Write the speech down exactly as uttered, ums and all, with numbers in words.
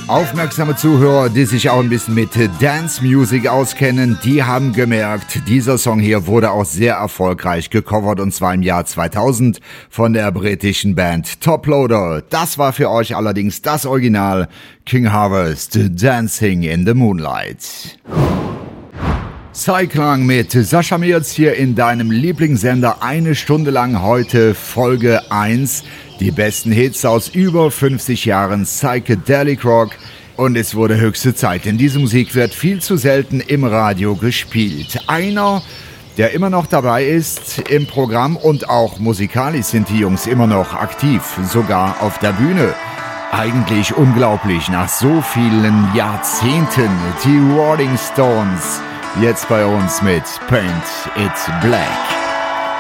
Aufmerksame Zuhörer, die sich auch ein bisschen mit Dance Music auskennen, die haben gemerkt, dieser Song hier wurde auch sehr erfolgreich gecovert, und zwar im Jahr zweitausend von der britischen Band Top Loader. Das war für euch allerdings das Original, King Harvest, Dancing in the Moonlight. Zeitlang mit Sascha Mirz hier in deinem Lieblingssender, eine Stunde lang, heute Folge eins. Die besten Hits aus über fünfzig Jahren Psychedelic Rock. Und es wurde höchste Zeit, denn diese Musik wird viel zu selten im Radio gespielt. Einer, der immer noch dabei ist im Programm, und auch musikalisch sind die Jungs immer noch aktiv, sogar auf der Bühne. Eigentlich unglaublich, nach so vielen Jahrzehnten. Die Rolling Stones, jetzt bei uns mit Paint It Black.